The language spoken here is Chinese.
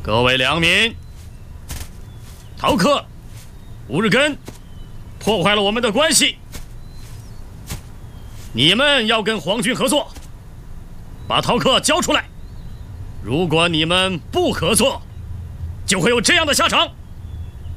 各位良民，陶克、乌日根破坏了我们的关系，你们要跟皇军合作，把陶克交出来。如果你们不合作，就会有这样的下场。